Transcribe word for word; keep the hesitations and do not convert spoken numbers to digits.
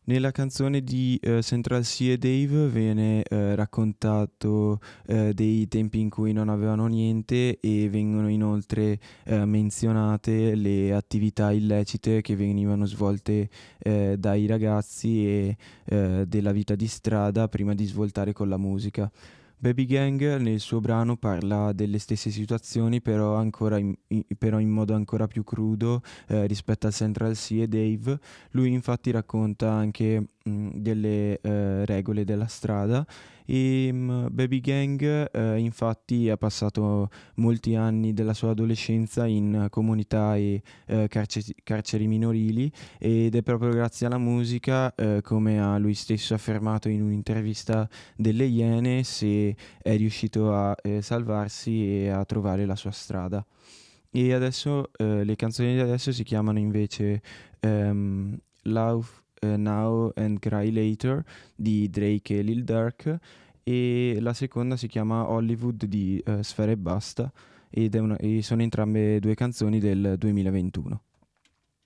Nella canzone di eh, Central C e Dave viene eh, raccontato eh, dei tempi in cui non avevano niente e vengono inoltre eh, menzionate le attività illecite che venivano svolte eh, dai ragazzi e eh, della vita di strada prima di svoltare con la musica. Baby Gang nel suo brano parla delle stesse situazioni, però, ancora in, in- però in modo ancora più crudo eh, rispetto al Central C e Dave. Lui infatti racconta anche mh, delle eh, regole della strada e mh, Baby Gang eh, infatti ha passato molti anni della sua adolescenza in comunità e eh, carce- carceri minorili, ed è proprio grazie alla musica, eh, come ha lui stesso affermato in un'intervista delle Iene, se è riuscito a eh, salvarsi e a trovare la sua strada. E adesso eh, le canzoni di adesso si chiamano invece ehm, Love eh, Now and Cry Later di Drake e Lil Durk, e la seconda si chiama Hollywood di eh, Sfera Ebbasta, ed è una- e sono entrambe due canzoni del duemilaventuno.